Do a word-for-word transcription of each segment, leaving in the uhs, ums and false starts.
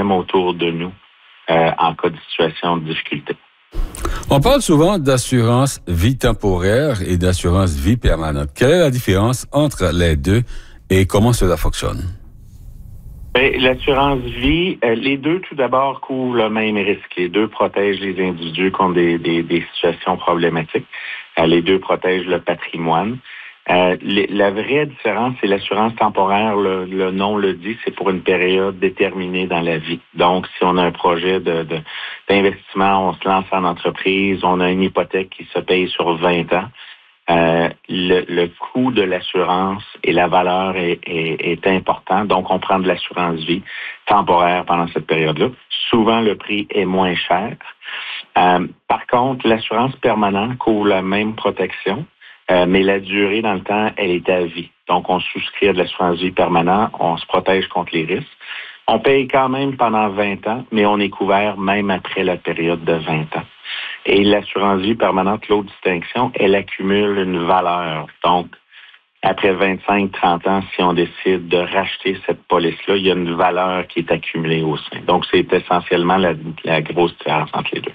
l'écosystème autour de nous euh, en cas de situation de difficulté. On parle souvent d'assurance vie temporaire et d'assurance vie permanente. Quelle est la différence entre les deux et comment cela fonctionne? Bien, l'assurance vie, euh, les deux, tout d'abord, couvrent le même risque. Les deux protègent les individus contre des, des, des situations problématiques. Euh, les deux protègent le patrimoine. Euh, les, la vraie différence, c'est l'assurance temporaire. Le, le nom le dit, c'est pour une période déterminée dans la vie. Donc, si on a un projet de, de, d'investissement, on se lance en entreprise, on a une hypothèque qui se paye sur vingt ans, euh, le, le coût de l'assurance et la valeur est, est, est important. Donc, on prend de l'assurance vie temporaire pendant cette période-là. Souvent, le prix est moins cher. Euh, par contre, l'assurance permanente couvre la même protection. Euh, mais la durée dans le temps, elle est à vie. Donc, on souscrit à de l'assurance vie permanente, on se protège contre les risques. On paye quand même pendant vingt ans, mais on est couvert même après la période de vingt ans. Et l'assurance vie permanente, l'autre distinction, elle accumule une valeur. Donc, après vingt-cinq à trente ans, si on décide de racheter cette police-là, il y a une valeur qui est accumulée au sein. Donc, c'est essentiellement la, la grosse différence entre les deux.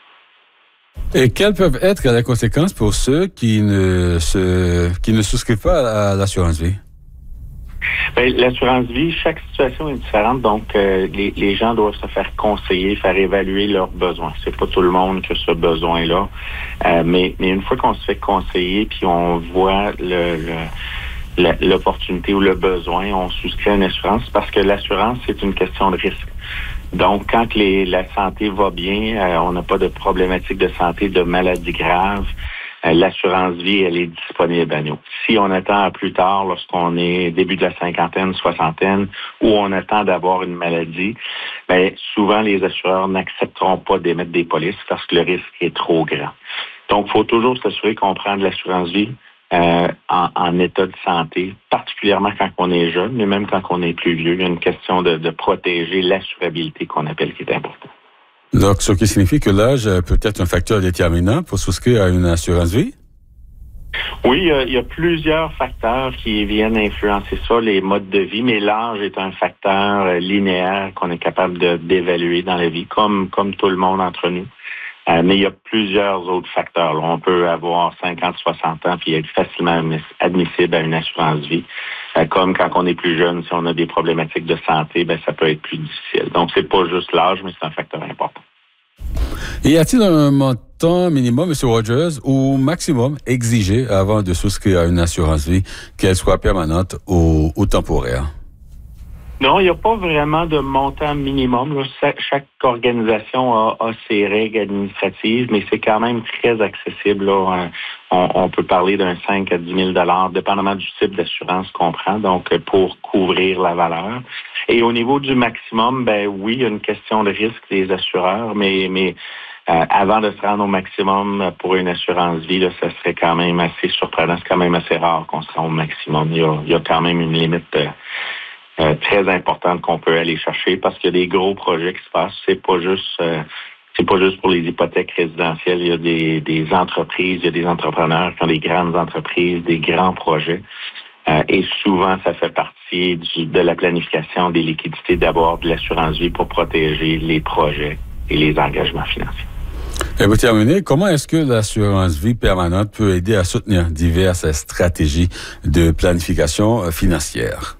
Et quelles peuvent être les conséquences pour ceux qui ne se, qui ne souscrivent pas à l'assurance vie? Bien, l'assurance vie, chaque situation est différente, donc euh, les, les gens doivent se faire conseiller, faire évaluer leurs besoins. C'est pas tout le monde qui a ce besoin-là, euh, mais, mais une fois qu'on se fait conseiller, puis on voit le, le, la, l'opportunité ou le besoin, on souscrit à une assurance parce que l'assurance, c'est une question de risque. Donc, quand les, la santé va bien, euh, on n'a pas de problématique de santé, de maladie grave, euh, l'assurance vie, elle est disponible à nous. Si on attend à plus tard, lorsqu'on est début de la cinquantaine, soixantaine, ou on attend d'avoir une maladie, bien, souvent les assureurs n'accepteront pas d'émettre des polices parce que le risque est trop grand. Donc, il faut toujours s'assurer qu'on prend de l'assurance vie Euh, en, en état de santé, particulièrement quand on est jeune, mais même quand on est plus vieux. Il y a une question de, de protéger l'assurabilité qu'on appelle qui est importante. Donc, ce qui signifie que l'âge peut être un facteur déterminant pour souscrire à une assurance vie? Oui, il y, a, il y a plusieurs facteurs qui viennent influencer ça, les modes de vie, mais l'âge est un facteur linéaire qu'on est capable de, d'évaluer dans la vie, comme, comme tout le monde entre nous. Euh, mais il y a plusieurs autres facteurs. Là. On peut avoir cinquante, soixante ans puis être facilement admissible à une assurance vie. Euh, comme quand on est plus jeune, si on a des problématiques de santé, ben ça peut être plus difficile. Donc, c'est pas juste l'âge, mais c'est un facteur important. Y a-t-il un montant minimum, M. Rogers, ou maximum exigé avant de souscrire à une assurance vie, qu'elle soit permanente ou, ou temporaire? Non, il n'y a pas vraiment de montant minimum. Là. Chaque organisation a, a ses règles administratives, mais c'est quand même très accessible. Là. On, on peut parler d'un cinq à dix mille dollars, dépendamment du type d'assurance qu'on prend, donc pour couvrir la valeur. Et au niveau du maximum, ben oui, il y a une question de risque des assureurs, mais, mais euh, avant de se rendre au maximum pour une assurance vie, là, ça serait quand même assez surprenant. C'est quand même assez rare qu'on se rende au maximum. Il y a, il y a quand même une limite euh, Euh, très importante qu'on peut aller chercher parce qu'il y a des gros projets qui se passent. C'est pas juste euh, c'est pas juste pour les hypothèques résidentielles. Il y a des, des entreprises, il y a des entrepreneurs qui ont des grandes entreprises, des grands projets. Euh, et souvent, ça fait partie du, de la planification des liquidités d'avoir de l'assurance vie pour protéger les projets et les engagements financiers. Et pour terminer, comment est-ce que l'assurance vie permanente peut aider à soutenir diverses stratégies de planification financière?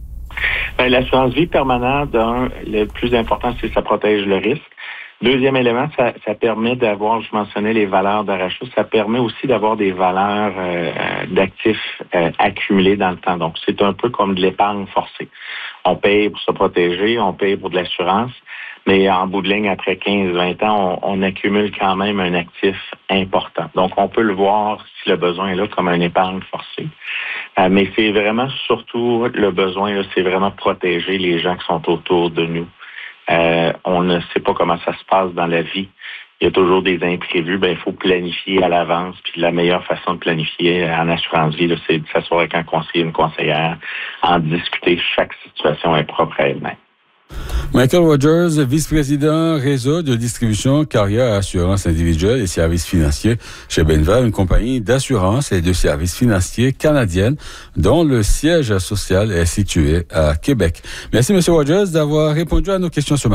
Bien, l'assurance vie permanente, d'un, le plus important, c'est que ça protège le risque. Deuxième élément, ça, ça permet d'avoir, je mentionnais les valeurs d'achat, ça permet aussi d'avoir des valeurs euh, d'actifs euh, accumulés dans le temps. Donc, c'est un peu comme de l'épargne forcée. On paye pour se protéger, on paye pour de l'assurance, mais en bout de ligne, après quinze à vingt ans, on, on accumule quand même un actif important. Donc, on peut le voir, si le besoin est là, comme une épargne forcée. Euh, mais c'est vraiment, surtout, le besoin, là, c'est vraiment protéger les gens qui sont autour de nous. Euh, on ne sait pas comment ça se passe dans la vie. Il y a toujours des imprévus. Ben, il faut planifier à l'avance. Puis la meilleure façon de planifier en assurance vie, là, c'est de s'asseoir avec un conseiller, une conseillère, en discuter. Chaque situation est propre à elle-même. Michael Rogers, vice-président réseau de distribution carrière assurance individuelle et services financiers chez Benval, une compagnie d'assurance et de services financiers canadienne dont le siège social est situé à Québec. Merci, M. Rogers, d'avoir répondu à nos questions ce matin.